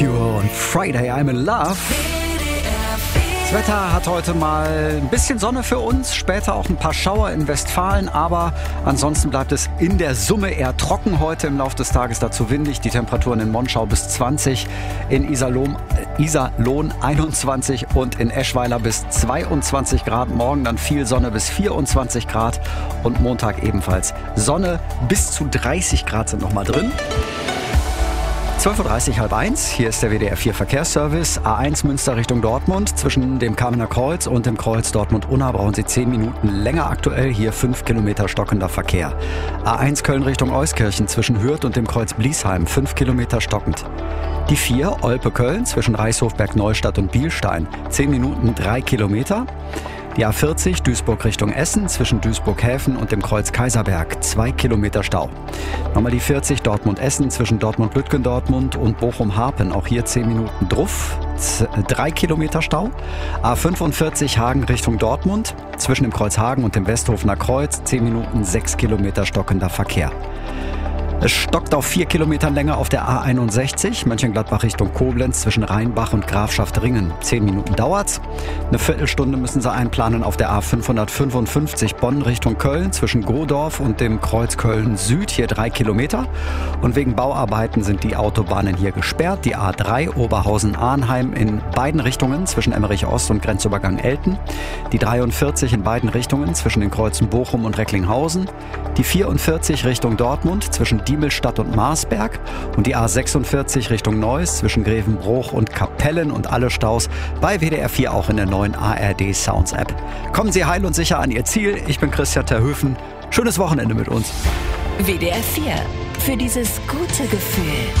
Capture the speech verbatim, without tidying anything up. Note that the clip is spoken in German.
Cure und Friday I'm in Love. Das Wetter hat heute mal ein bisschen Sonne für uns, später auch ein paar Schauer in Westfalen, aber ansonsten bleibt es in der Summe eher trocken heute im Laufe des Tages, dazu windig. Die Temperaturen in Monschau bis zwanzig, in Iserlohn, Iserlohn einundzwanzig und in Eschweiler bis zweiundzwanzig Grad. Morgen dann viel Sonne bis vierundzwanzig Grad und Montag ebenfalls Sonne bis zu dreißig Grad sind noch mal drin. zwölf Uhr dreißig, halb eins. Hier ist der W D R vier Verkehrsservice. A eins Münster Richtung Dortmund. Zwischen dem Kamener Kreuz und dem Kreuz Dortmund-Unna brauchen Sie zehn Minuten länger aktuell. Hier fünf Kilometer stockender Verkehr. A eins Köln Richtung Euskirchen zwischen Hürth und dem Kreuz Bliesheim. fünf Kilometer stockend. Die vier Olpe-Köln zwischen Reichshof-Berg Neustadt und Bielstein. zehn Minuten, drei Kilometer. Die A vierzig Duisburg Richtung Essen zwischen Duisburg-Häfen und dem Kreuz Kaiserberg. zwei Kilometer Stau. Nochmal die vierzig Dortmund-Essen zwischen Dortmund-Lütgendortmund und Bochum-Harpen. Auch hier zehn Minuten Druff. drei Kilometer Stau. A fünfundvierzig Hagen Richtung Dortmund. Zwischen dem Kreuz Hagen und dem Westhofener Kreuz. zehn Minuten, sechs Kilometer stockender Verkehr. Es stockt auf vier Kilometern länger auf der A einundsechzig, Mönchengladbach Richtung Koblenz zwischen Rheinbach und Grafschaft Ringen. Zehn Minuten dauert's. Eine Viertelstunde müssen Sie einplanen auf der A fünfhundertfünfundfünfzig Bonn Richtung Köln zwischen Godorf und dem Kreuz Köln Süd. Hier drei Kilometer. Und wegen Bauarbeiten sind die Autobahnen hier gesperrt. Die A drei Oberhausen-Arnheim in beiden Richtungen zwischen Emmerich Ost und Grenzübergang Elten. Die dreiundvierzig in beiden Richtungen zwischen den Kreuzen Bochum und Recklinghausen. Die vierundvierzig Richtung Dortmund zwischen Diemelstadt und Marsberg und die A sechsundvierzig Richtung Neuss zwischen Grevenbruch und Kapellen und alle Staus bei W D R vier auch in der neuen A R D Sounds App. Kommen Sie heil und sicher an Ihr Ziel. Ich bin Christian Terhöfen. Schönes Wochenende mit uns. W D R vier. Für dieses gute Gefühl.